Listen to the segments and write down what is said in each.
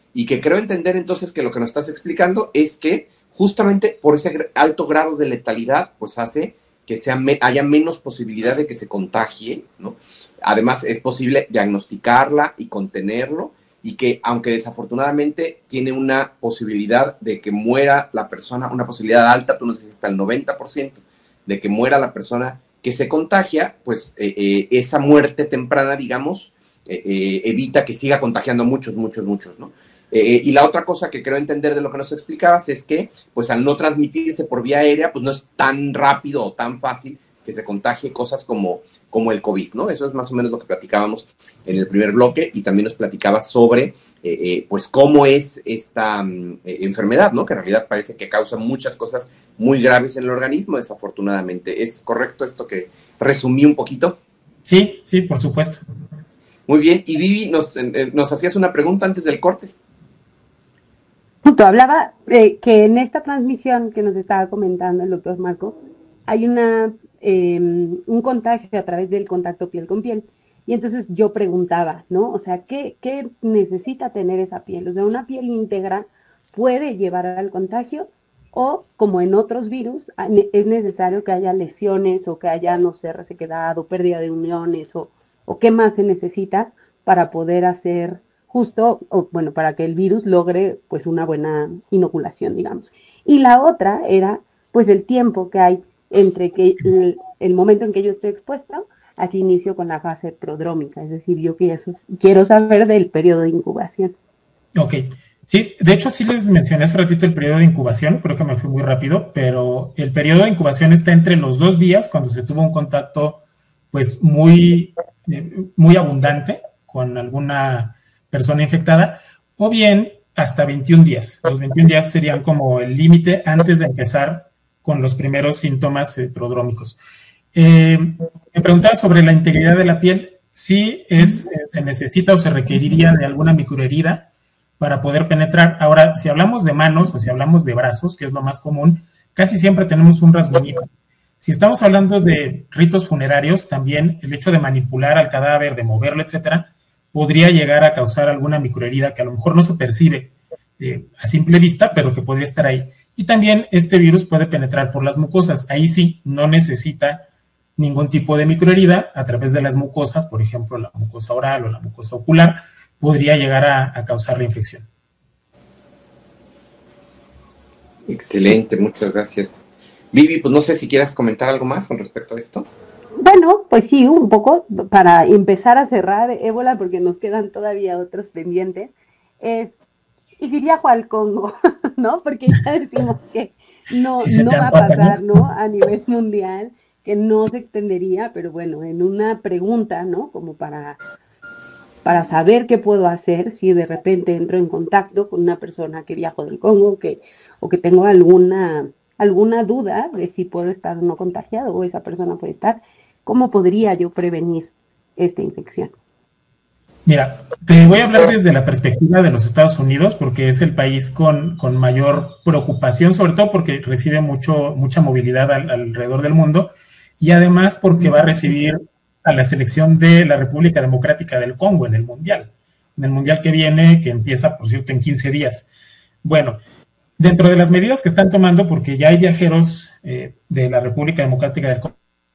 y que creo entender entonces que lo que nos estás explicando es que justamente por ese alto grado de letalidad, pues hace que haya menos posibilidad de que se contagie, ¿no? Además, es posible diagnosticarla y contenerlo, y que aunque desafortunadamente tiene una posibilidad de que muera la persona, una posibilidad alta, tú nos dices hasta el 90%, de que muera la persona que se contagia, pues esa muerte temprana, digamos, evita que siga contagiando a muchos, ¿no? Y la otra cosa que creo entender de lo que nos explicabas es que, pues al no transmitirse por vía aérea, pues no es tan rápido o tan fácil que se contagie cosas como el COVID, ¿no? Eso es más o menos lo que platicábamos en el primer bloque, y también nos platicabas sobre, pues, cómo es esta enfermedad, ¿no? Que en realidad parece que causa muchas cosas muy graves en el organismo, desafortunadamente. ¿Es correcto esto que resumí un poquito? Sí, sí, por supuesto. Muy bien. Y Vivi, nos hacías una pregunta antes del corte. Justo, hablaba que en esta transmisión que nos estaba comentando el doctor Marco, hay un contagio a través del contacto piel con piel. Y entonces yo preguntaba, ¿no? O sea, ¿qué necesita tener esa piel? O sea, ¿una piel íntegra puede llevar al contagio? O, como en otros virus, es necesario que haya lesiones o que haya, no sé, resequedad o pérdida de uniones o qué más se necesita para poder hacer justo, o bueno, para que el virus logre pues una buena inoculación, digamos. Y la otra era pues el tiempo que hay entre que el momento en que yo estoy expuesta a que inicio con la fase prodrómica, es decir, yo quiero saber del periodo de incubación. Ok, sí, de hecho sí les mencioné hace ratito el periodo de incubación, creo que me fui muy rápido, pero el periodo de incubación está entre los 2 días, cuando se tuvo un contacto pues muy abundante con alguna persona infectada, o bien hasta 21 días. Los 21 días serían como el límite antes de empezar con los primeros síntomas prodrómicos. Me preguntaba sobre la integridad de la piel. Sí se necesita o se requeriría de alguna microherida para poder penetrar. Ahora, si hablamos de manos o si hablamos de brazos, que es lo más común, casi siempre tenemos un rasguñito. Si estamos hablando de ritos funerarios, también el hecho de manipular al cadáver, de moverlo, etcétera, podría llegar a causar alguna microherida que a lo mejor no se percibe a simple vista, pero que podría estar ahí. Y también este virus puede penetrar por las mucosas. Ahí sí, no necesita ningún tipo de microherida a través de las mucosas, por ejemplo, la mucosa oral o la mucosa ocular, podría llegar a causar la infección. Excelente, muchas gracias. Vivi, pues no sé si quieras comentar algo más con respecto a esto. Bueno, pues sí, un poco para empezar a cerrar ébola, porque nos quedan todavía otros pendientes, ¿y si viajo al Congo? ¿No? Porque ya decimos que no va a pasar, ¿no? A nivel mundial, que no se extendería, pero bueno, en una pregunta, ¿no? Como para saber qué puedo hacer si de repente entro en contacto con una persona que viajo del Congo, o que tengo alguna duda de si puedo estar o no contagiado, o esa persona puede estar. ¿Cómo podría yo prevenir esta infección? Mira, te voy a hablar desde la perspectiva de los Estados Unidos, porque es el país con mayor preocupación, sobre todo porque recibe mucha movilidad alrededor del mundo, y además porque va a recibir a la selección de la República Democrática del Congo en el Mundial que viene, que empieza, por cierto, en 15 días. Bueno, dentro de las medidas que están tomando, porque ya hay viajeros de la República Democrática del Congo,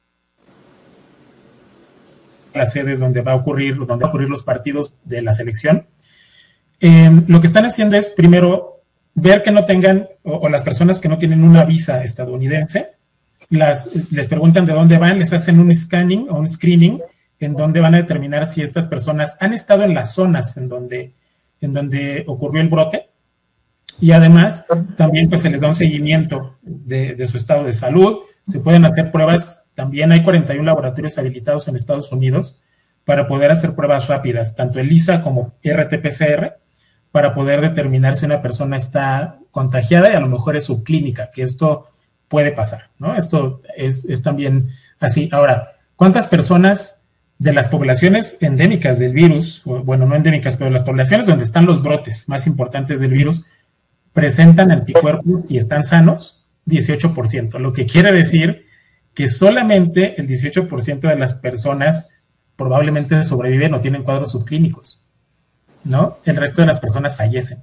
las sedes donde va a ocurrir los partidos de la selección, lo que están haciendo es, primero, ver que no tengan, o las personas que no tienen una visa estadounidense, les preguntan de dónde van, les hacen un scanning o un screening, en donde van a determinar si estas personas han estado en las zonas en donde ocurrió el brote, y además también pues se les da un seguimiento de su estado de salud. Se pueden hacer pruebas, también hay 41 laboratorios habilitados en Estados Unidos para poder hacer pruebas rápidas, tanto ELISA como RT-PCR, para poder determinar si una persona está contagiada y a lo mejor es subclínica, que esto puede pasar, ¿no? Esto es también así. Ahora, ¿cuántas personas de las poblaciones endémicas del virus, bueno, no endémicas, pero las poblaciones donde están los brotes más importantes del virus, presentan anticuerpos y están sanos? 18%, lo que quiere decir que solamente el 18% de las personas probablemente sobreviven o tienen cuadros subclínicos, ¿no? El resto de las personas fallecen.